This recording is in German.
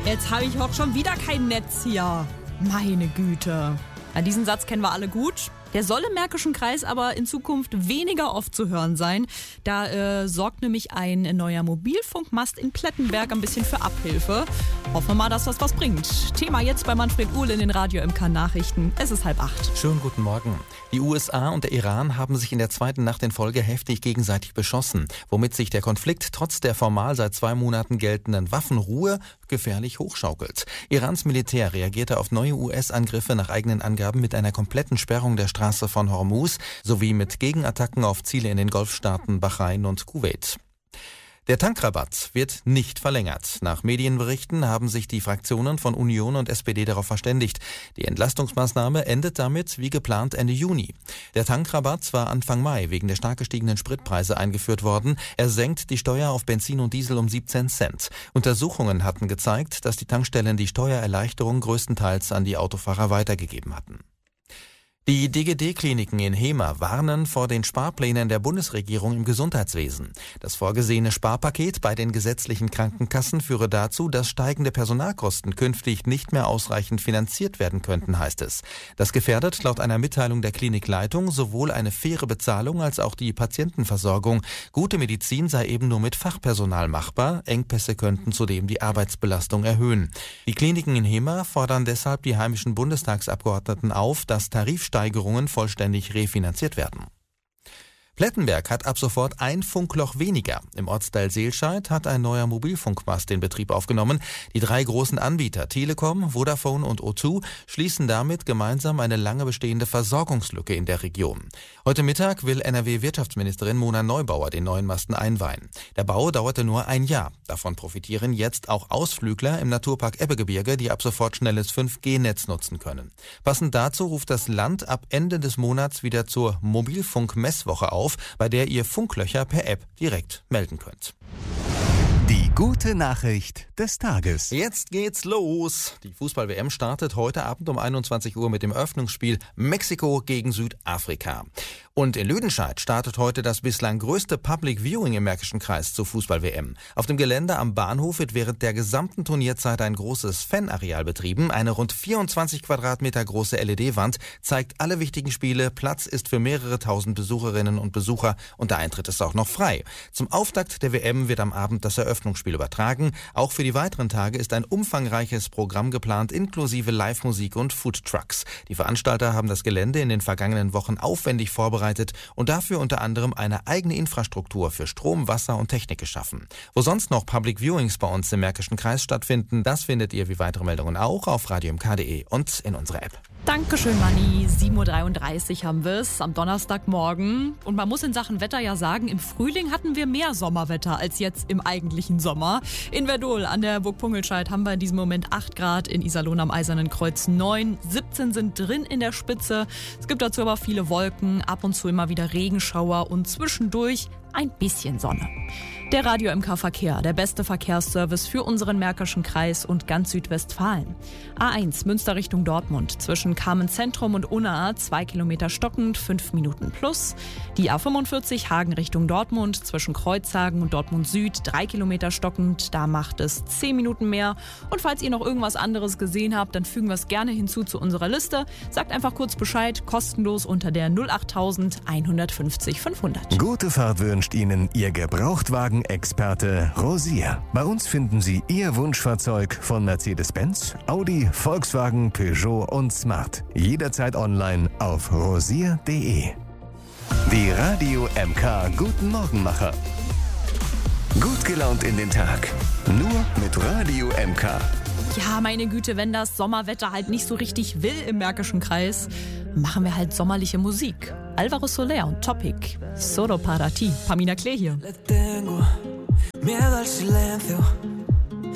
Jetzt habe ich auch schon wieder kein Netz hier. Meine Güte. Ja, diesen Satz kennen wir alle gut. Der soll im Märkischen Kreis aber in Zukunft weniger oft zu hören sein. Da sorgt nämlich ein neuer Mobilfunkmast in Plettenberg ein bisschen für Abhilfe. Hoffen wir mal, dass das was bringt. Thema jetzt bei Manfred Uhl in den Radio MK Nachrichten. Es ist 7:30. Schönen guten Morgen. Die USA und der Iran haben sich in der zweiten Nacht in Folge heftig gegenseitig beschossen, womit sich der Konflikt trotz der formal seit 2 Monaten geltenden Waffenruhe gefährlich hochschaukelt. Irans Militär reagierte auf neue US-Angriffe nach eigenen Angaben mit einer kompletten Sperrung der Straße von Hormuz sowie mit Gegenattacken auf Ziele in den Golfstaaten Bahrain und Kuwait. Der Tankrabatt wird nicht verlängert. Nach Medienberichten haben sich die Fraktionen von Union und SPD darauf verständigt. Die Entlastungsmaßnahme endet damit wie geplant Ende Juni. Der Tankrabatt war Anfang Mai wegen der stark gestiegenen Spritpreise eingeführt worden. Er senkt die Steuer auf Benzin und Diesel um 17 Cent. Untersuchungen hatten gezeigt, dass die Tankstellen die Steuererleichterung größtenteils an die Autofahrer weitergegeben hatten. Die DGD-Kliniken in Hemer warnen vor den Sparplänen der Bundesregierung im Gesundheitswesen. Das vorgesehene Sparpaket bei den gesetzlichen Krankenkassen führe dazu, dass steigende Personalkosten künftig nicht mehr ausreichend finanziert werden könnten, heißt es. Das gefährdet laut einer Mitteilung der Klinikleitung sowohl eine faire Bezahlung als auch die Patientenversorgung. Gute Medizin sei eben nur mit Fachpersonal machbar. Engpässe könnten zudem die Arbeitsbelastung erhöhen. Die Kliniken in Hemer fordern deshalb die heimischen Bundestagsabgeordneten auf, dass Tarifsteigerungen vollständig refinanziert werden. Plettenberg hat ab sofort ein Funkloch weniger. Im Ortsteil Seelscheid hat ein neuer Mobilfunkmast den Betrieb aufgenommen. Die 3 großen Anbieter Telekom, Vodafone und O2 schließen damit gemeinsam eine lange bestehende Versorgungslücke in der Region. Heute Mittag will NRW-Wirtschaftsministerin Mona Neubauer den neuen Masten einweihen. Der Bau dauerte nur ein Jahr. Davon profitieren jetzt auch Ausflügler im Naturpark Ebbegebirge, die ab sofort schnelles 5G-Netz nutzen können. Passend dazu ruft das Land ab Ende des Monats wieder zur Mobilfunk-Messwoche auf, bei der ihr Funklöcher per App direkt melden könnt. Die gute Nachricht des Tages. Jetzt geht's los. Die Fußball-WM startet heute Abend um 21 Uhr mit dem Eröffnungsspiel Mexiko gegen Südafrika. Und in Lüdenscheid startet heute das bislang größte Public Viewing im Märkischen Kreis zur Fußball-WM. Auf dem Gelände am Bahnhof wird während der gesamten Turnierzeit ein großes Fanareal betrieben. Eine rund 24 Quadratmeter große LED-Wand zeigt alle wichtigen Spiele. Platz ist für mehrere tausend Besucherinnen und Besucher und der Eintritt ist auch noch frei. Zum Auftakt der WM wird am Abend das Eröffnungsspiel übertragen. Auch für die weiteren Tage ist ein umfangreiches Programm geplant, inklusive Live-Musik und Foodtrucks. Die Veranstalter haben das Gelände in den vergangenen Wochen aufwendig vorbereitet und dafür unter anderem eine eigene Infrastruktur für Strom, Wasser und Technik geschaffen. Wo sonst noch Public Viewings bei uns im Märkischen Kreis stattfinden, das findet ihr wie weitere Meldungen auch auf radiomk.de und in unserer App. Dankeschön, Manni. 7:33 Uhr haben wir es am Donnerstagmorgen. Und man muss in Sachen Wetter ja sagen, im Frühling hatten wir mehr Sommerwetter als jetzt im eigentlichen Sommer. In Verdol an der Burg Pungelscheid haben wir in diesem Moment 8 Grad, in Iserlohn am Eisernen Kreuz 9, 17 sind drin in der Spitze. Es gibt dazu aber viele Wolken, ab und zu immer wieder Regenschauer und zwischendurch ein bisschen Sonne. Der Radio MK Verkehr, der beste Verkehrsservice für unseren Märkischen Kreis und ganz Südwestfalen. A1 Münster Richtung Dortmund, zwischen Kamen Zentrum und Unna 2 Kilometer stockend, 5 Minuten plus. Die A45 Hagen Richtung Dortmund, zwischen Kreuzhagen und Dortmund Süd 3 Kilometer stockend, da macht es 10 Minuten mehr. Und falls ihr noch irgendwas anderes gesehen habt, dann fügen wir es gerne hinzu zu unserer Liste. Sagt einfach kurz Bescheid, kostenlos unter der 08000 150 500. Gute Fahrt wünscht Ihnen Ihr Gebrauchtwagen-Experte Rosier. Bei uns finden Sie Ihr Wunschfahrzeug von Mercedes-Benz, Audi, Volkswagen, Peugeot und Smart. Jederzeit online auf rosier.de. Die Radio MK Guten Morgenmacher. Gut gelaunt in den Tag. Nur mit Radio MK. Ja, meine Güte, wenn das Sommerwetter halt nicht so richtig will im Märkischen Kreis, machen wir halt sommerliche Musik. Álvaro Soler und Topic. Solo para ti. Pamina Klee hier. Le tengo miedo al silencio.